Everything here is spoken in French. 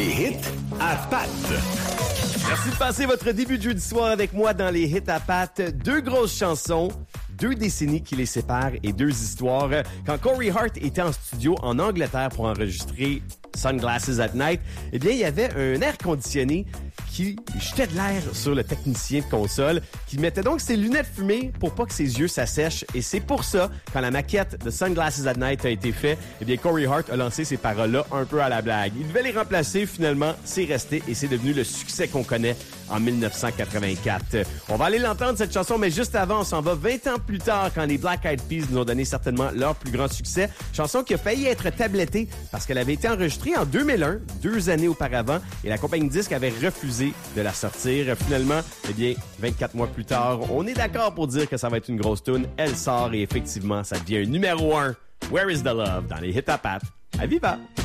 Les hits à pattes. Merci de passer votre début de jeudi soir avec moi dans les hits à pattes. 2 grosses chansons, 2 décennies qui les séparent et 2 histoires. Quand Corey Hart était en studio en Angleterre pour enregistrer Sunglasses at Night, eh bien, il y avait un air conditionné qui jetait de l'air sur le technicien de console, qui mettait donc ses lunettes fumées pour pas que ses yeux s'assèchent. Et c'est pour ça, quand la maquette de Sunglasses at Night a été faite, eh bien, Corey Hart a lancé ces paroles-là un peu à la blague. Il devait les remplacer, finalement, c'est resté et c'est devenu le succès qu'on connaît en 1984. On va aller l'entendre, cette chanson, mais juste avant, on s'en va 20 ans plus tard, quand les Black Eyed Peas nous ont donné certainement leur plus grand succès. Chanson qui a failli être tablettée parce qu'elle avait été enregistrée en 2001, 2 années auparavant, et la compagnie de disques avait refusé de la sortir. Finalement, eh bien, 24 mois plus tard, on est d'accord pour dire que ça va être une grosse tune. Elle sort et effectivement, ça devient un numéro 1. Where is the Love dans les hits à pattes à Viva.